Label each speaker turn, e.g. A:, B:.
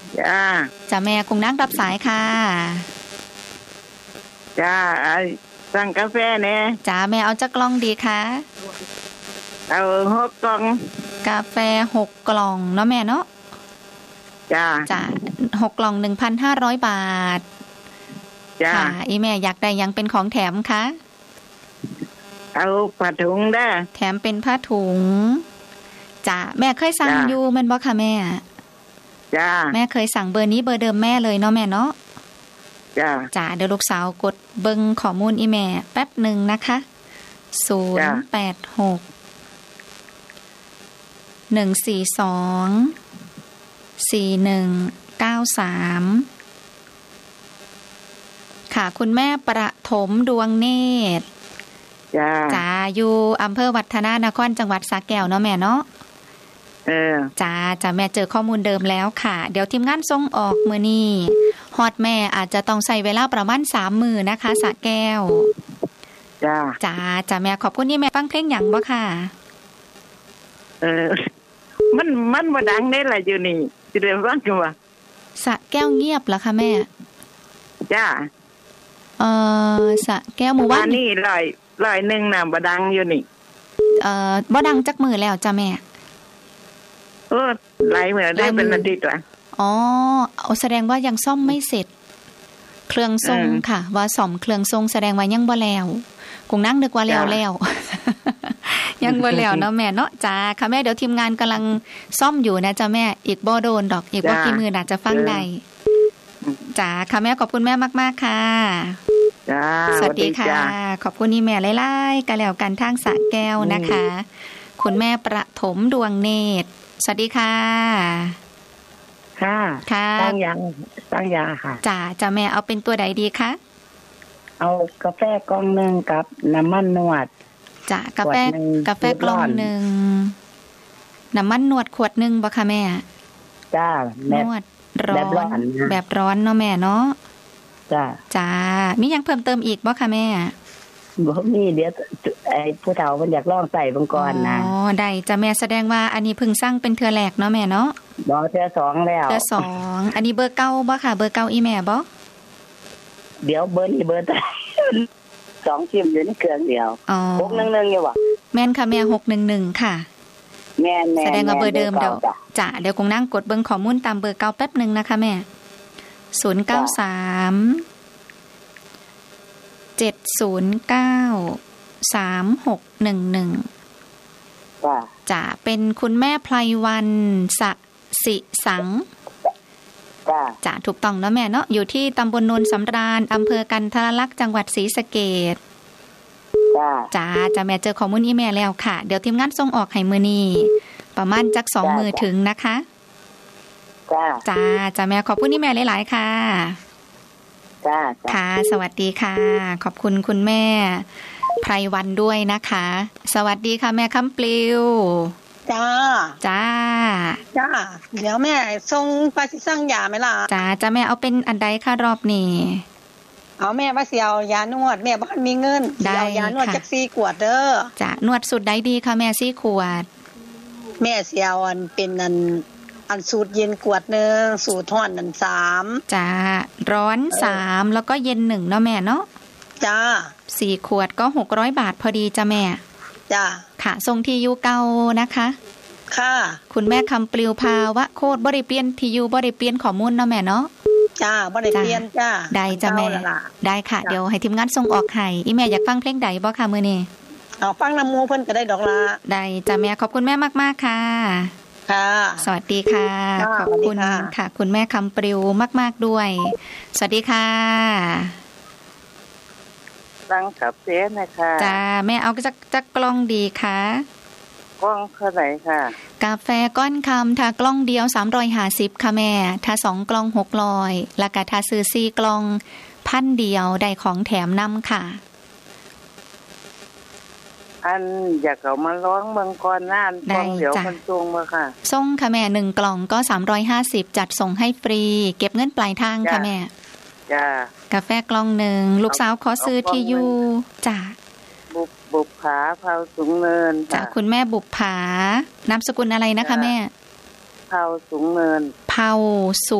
A: จ้า
B: จ้าแม่กุ้งนางรับสายค่ะ
A: จ้าสั่งกาแฟเนี่ย
B: จ้าแม่เอาจักกล่องดีคะ
A: เอา6 กล่อง
B: กาแฟ6 กล่องเนาะแม่เนาะ
A: จ้า
B: 6 กล่อง 1,500 บาท
A: จ้า
B: ค่ะอีแม่อยากได้ยังเป็นของแถมคะ
A: เอาผ้าถุงได้
B: แถมเป็นผ้าถุงจ้าแม่เคยสั่งอยู่แม่นบ่คะแม่
A: จ้า
B: แม่เคยสั่งเบอร์นี้เบอร์เดิมแม่เลยเนาะแม่เนาะจ้าเดี๋ยวลูกสาวกดเบิ่งข้อมูลอีแม่แป๊บนึงนะคะ086 142 4193ค่ะคุณแม่ประถมดวงเนตรจ้าอยู่อำเภอวัฒนานครจังหวัดสระแก้วเนาะแม่เนาะจ้าแม่เจอข้อมูลเดิมแล้วค่ะเดี๋ยวทีมงานส่งออกมื้อนี้ฮอดแม่อาจจะต้องใช้เวลาประมาณ3 มื้อนะคะสระแก้วจ้าแม่ขอบคุณที่แม่ฟังเพลงหยังบ่ค่ะ
A: มันบ่ดังได้ล่ะอยู่นี่สิได้ฟังจังว่า
B: สระแก้วเงียบเหรอคะแม่
A: จ้า
B: สระแก้วหมู่บ้าน
A: นี่ร้อยนึงน่ะบ่ดังอยู่นี่
B: บ่ดังจักมื้อแล้วจ้ะแม่
A: หลายมื้อได้เป็นอาทิตย์ละ
B: แสดงว่ายังซ่อมไม่เสร็จเครื่องทรงค่ะว่าซ่อมเครื่องทรงแสดงว่ายังบ่แล้วกุ้งนั่งนึกว่าแล้วยังบ่แล้วเนาะแม่เนาะจ้าค่ะแม่เดี๋ยวทีมงานกำลังซ่อมอยู่นะจ้ะแม่อีกบ่โดนดอกอีกบ่กี่มื้อน่าจะฟังได้จ้าค่ะแม่ขอบคุณแม่มากๆค่ะ
A: จ้า
B: สวัสดีค่ะขอบคุณนี่แม่หลายๆกันแล้วกันทางสระแก้วนะคะคุณแม่ประถมดวงเนตรสวัสดีค่ะ
C: ค่ะตั้งยาค่ะ
B: จ้าแม่เอาเป็นตัวใดดีคะ
C: เอากาแฟกล่องนึงกับน้ำมันนวด
B: จ้ากาแฟกล่องนึงน้ำมันนวดขวดนึงบ่คะแม่
C: จ้าน
B: วดร้อนแบบร้อนเนาะแม่เนาะจ้ามียังเพิ่มเติมอีกบ่คะแม่
C: บ่มีเดี๋ยวไอ้ผู้เฒ่าเพิ่นอยากลองใส่เบิ่งก่อนนะ
B: ได้จ้ะแม่แสดงว่าอันนี้เพิ่งสั่งเป็นเทื่อแรกเนาะแม่เนาะ
C: บ่เทื่อ2แล้ว
B: เทื่อ2อันนี้เบอร์เก่าบ่ค่ะเบอร์เก่าอีแม่บ่
C: เดี๋ยวเบอร์นี้เบอร์2ชิมอยู่ในเครื่องเดียว611อยู่บ่
B: แม่นค่ะแม่611ค่ะ
C: แม่น
B: แสดงว่าเบอร์เดิมเดี๋ยวจ้ะเดี๋ยวคงนั่งกดเบิ่งข้อมูลตามเบอร์เก่าแป๊บนึงนะคะแม่093 709 3611จ้ะเป็นคุณแม่ไพรวันสสิสังจ้ะถูกต้องเนาะแม่เนาะอยู่ที่ตำบลโนนสำราญอำเภอกันทรลักษณ์จังหวัดศรีสะเกษจ้าแม่เจอข้อมูลอีเมลแล้วค่ะเดี๋ยวทีมงานส่งออกให้มื้อนี้ประมาณจัก2 มื้อถึงนะคะจ้าแม่ขอบคุณอีเมลหลายๆค่ะค่ะสวัสดีค่ะขอบคุณคุณแม่ไพรวันด้วยนะคะสวัสดีค่ะแม่คำปลิว
D: จ้าเดี๋ยวแม่ส่งไปสิสั่งยาไหมล่ะ
B: จ้าแม่เอาเป็นอันใดค่ะรอบนี้
D: เอาแม่ว่าสิเอายานวดแม่บ่ทันมีเงินเอายานวดจัก4 ขวดเด้อ
B: จ้านวดสูตรใดดีคะแม่4 ขวด
D: แม่สิเอาอันเป็นอันสูตรเย็นขวดนึงสูตรร้อนนั่น3
B: จ้าร้อน3แล้วก็เย็น1เนาะแม่เนาะ
D: จ้า
B: 4 ขวดก็600 บาทพอดีจ้ะแม่
D: จ้า
B: ค่ะทรงที่อยู่เก่านะคะ
D: ค่ะ
B: คุณแม่คำปลิวภาวะโคตรบ่ได้เปลี่ยนที่อยู่บ่ได้เปลี่ยนข้อมูลเนาะแม่เนาะ
D: จ้าบ่ได้เปลี่ยนจ้า
B: ได้จ้ะแม่ได้ค่ะเดี๋ยวให้ทีมงานส่งออกให้อีแม่อยากฟังเพลงใดบ่คะมื้อนี้
D: เอาฟังน้ำมูเพิ่นก็ได้ดอกละ
B: ได้จ้ะแม่ขอบคุณแม่มากๆค่ะสวัสดีค่ะขอบคุณค่ะคุณแม่คำปลิวมากๆด้วยสวัสดีค่ะ
A: สั่งกาแฟนะคะ
B: จ้าแม่เอาจักกล่องดีคะ
A: กล่องเท่าไหร่ค่ะ
B: กาแฟก้อนคำถ้ากล่องเดียว350ค่ะแม่ถ้า2 กล่อง600แล้วก็ถ้าซื้อ4 กล่อง1,000เดียวได้ของแถมนำค่ะ
A: อันอยากเอามาร้องเมืองก่อนหน้ากล่องเดี๋ยวมันส่งมาค่ะ
B: ส่งค่ะแม่1 กล่องก็350จัดส่งให้ฟรีเก็บเงินปลายทางค่ะแม่กาแฟกล่อง1ลูกสาวขอซื้อที่อยู่จ้ะ
A: บุปผาเผาสูงเนิน
B: จ้ะคุณแม่บุปผานามสกุลอะไรนะคะแม่
A: เผาสูงเนิน
B: เผาสู